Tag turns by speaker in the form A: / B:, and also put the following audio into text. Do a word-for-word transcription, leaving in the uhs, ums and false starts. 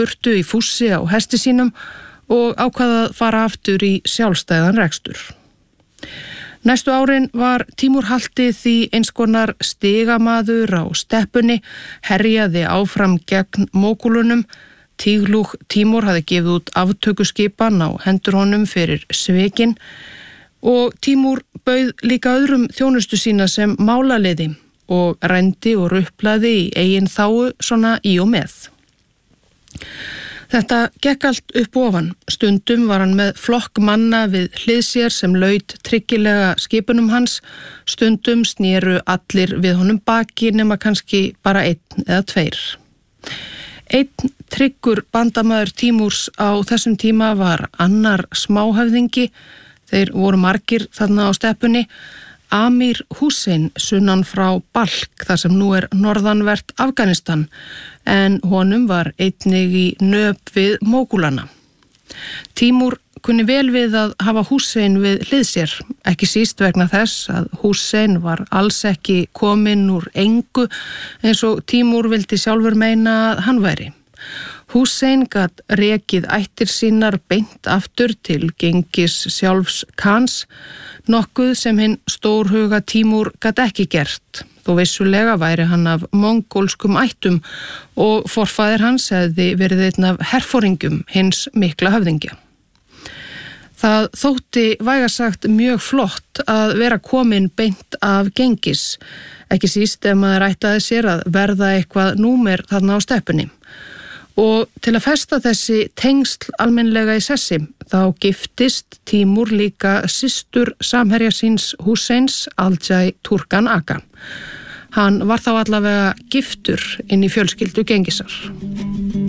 A: burtu í fússi á hesti sínum og ákvað að fara aftur í sjálfstæðan rekstur. Næstu árin var Tímur haldið því eins konar stigamaður á steppunni, herjaði áfram gegn mógúlunum. Tíglúg Tímur hafði gefið út aftökuskipan á hendur honum fyrir svekin og Tímur bauð líka öðrum þjónustu sína sem málaliði og rændi og ruplaði í eigin þáu svona í og með. Þetta gekk allt upp ofan. Stundum var hann með flokk manna við hlið sér sem laut tryggilega skipunum hans. Stundum snéru allir við honum baki nema kannski bara einn eða tveir. Einn tryggur bandamaður Tímúrs á þessum tíma var annar smáhöfðingi. Þeir voru margir þarna á steppunni. Amir Hussein sunnan frá Balk þar sem nú er norðanvert Afganistan en honum var einnig í nöp við mógúlana. Tímur kunni vel við að hafa Hussein við hlið sér, ekki síst vegna þess að Hussein var alls ekki kominn úr engu eins og Tímur vildi sjálfur meina að hann væri. Hussein gat rekið ættir sínar beint aftur til gengis sjálfs Khans, nokkuð sem hinn stórhuga Tímur gat ekki gert, þó vissulega væri hann af mongólskum ættum og forfaðir hans hefði verið einn af herforingjum hins mikla höfðingja. Það þótti vægasagt mjög flott að vera komin beint af gengis, ekki síst ef maður ætlaði sér að verða eitthvað númer þarna á steppunni. Og til að festa þessi tengsl almennlega í sessi, þá giftist Tímur líka systur samherja síns Husseins, Aljai Turkan Aga. Hann var þá allavega giftur inn í fjölskyldu Gengisar.